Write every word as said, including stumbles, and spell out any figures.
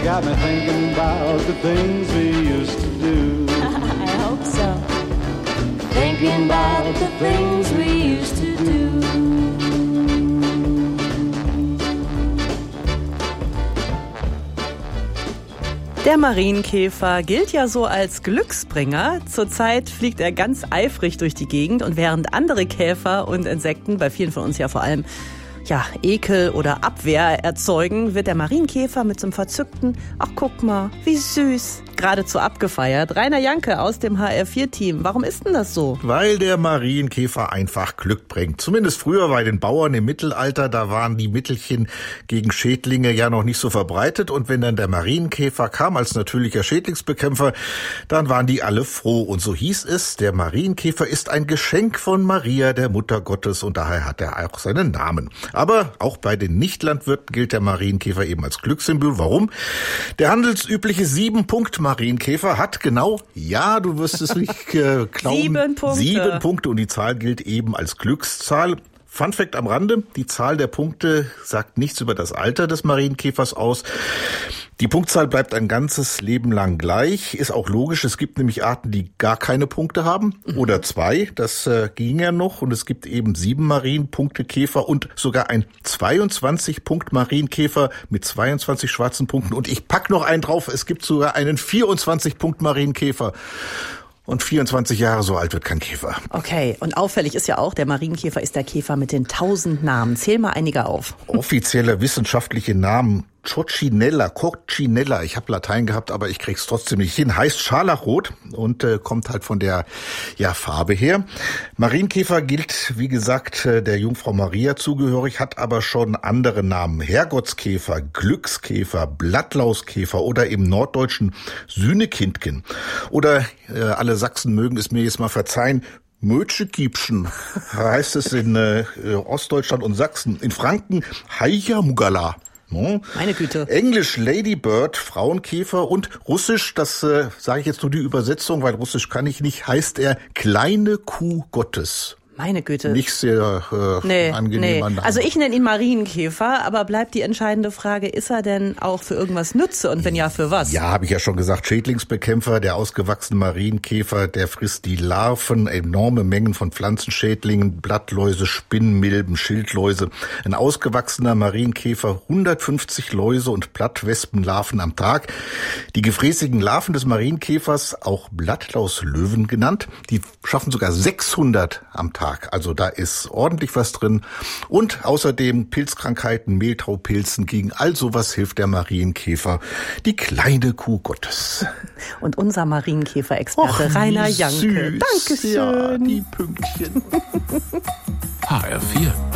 got me thinking about the things we used to do. I hope so. Thinking about the things we used to do. Der Marienkäfer gilt ja so als Glücksbringer. Zurzeit fliegt er ganz eifrig durch die Gegend und während andere Käfer und Insekten, bei vielen von uns ja vor allem, ja, Ekel oder Abwehr erzeugen, wird der Marienkäfer mit so einem verzückten, ach guck mal, wie süß, geradezu abgefeiert. Rainer Janke aus dem H R vier Team. Warum ist denn das so? Weil der Marienkäfer einfach Glück bringt. Zumindest früher bei den Bauern im Mittelalter, da waren die Mittelchen gegen Schädlinge ja noch nicht so verbreitet. Und wenn dann der Marienkäfer kam als natürlicher Schädlingsbekämpfer, dann waren die alle froh. Und so hieß es, der Marienkäfer ist ein Geschenk von Maria, der Mutter Gottes. Und daher hat er auch seinen Namen. Aber auch bei den Nichtlandwirten gilt der Marienkäfer eben als Glückssymbol. Warum? Der handelsübliche Sieben-Punkt-Marienkäfer hat genau, ja, du wirst es nicht äh, glauben, Sieben Punkte. Sieben Punkte und die Zahl gilt eben als Glückszahl. Fun Fact am Rande, die Zahl der Punkte sagt nichts über das Alter des Marienkäfers aus. Die Punktzahl bleibt ein ganzes Leben lang gleich, ist auch logisch. Es gibt nämlich Arten, die gar keine Punkte haben oder zwei, das äh, ging ja noch. Und es gibt eben sieben Marienpunktekäfer und sogar ein zweiundzwanzig-Punkt-Marienkäfer mit zweiundzwanzig schwarzen Punkten. Und ich pack noch einen drauf, es gibt sogar einen vierundzwanzig-Punkt-Marienkäfer. Und vierundzwanzig Jahre so alt wird kein Käfer. Okay, und auffällig ist ja auch, der Marienkäfer ist der Käfer mit den tausend Namen. Zähl mal einige auf. Offizielle wissenschaftliche Namen: Coccinella, Coccinella, ich habe Latein gehabt, aber ich krieg's trotzdem nicht hin, heißt Scharlachrot und äh, kommt halt von der ja Farbe her. Marienkäfer gilt, wie gesagt, äh, der Jungfrau Maria zugehörig, hat aber schon andere Namen: Herrgottskäfer, Glückskäfer, Blattlauskäfer oder im Norddeutschen Sühnekindchen. Oder äh, alle Sachsen mögen es mir jetzt mal verzeihen, Mötschekiebschen heißt es in äh, Ostdeutschland und Sachsen. In Franken Haijamugala. No. Meine Güte. Englisch Ladybird, Frauenkäfer, und Russisch, das äh, sage ich jetzt nur die Übersetzung, weil Russisch kann ich nicht, heißt er kleine Kuh Gottes. Meine Güte. Nicht sehr äh, nee, angenehmer nee. Name. Also ich nenne ihn Marienkäfer, aber bleibt die entscheidende Frage, ist er denn auch für irgendwas Nütze und wenn ja, für was? Ja, habe ich ja schon gesagt, Schädlingsbekämpfer, der ausgewachsene Marienkäfer, der frisst die Larven, enorme Mengen von Pflanzenschädlingen, Blattläuse, Spinnmilben, Schildläuse. Ein ausgewachsener Marienkäfer, hundertfünfzig Läuse und Blattwespenlarven am Tag. Die gefräßigen Larven des Marienkäfers, auch Blattlauslöwen genannt, die schaffen sogar sechshundert am Tag. Also da ist ordentlich was drin. Und außerdem Pilzkrankheiten, Mehltaupilzen, gegen all sowas hilft der Marienkäfer, die kleine Kuh Gottes. Und unser Marienkäfer-Experte Rainer Janke. Dankeschön. Ja, die Pünktchen. H R vier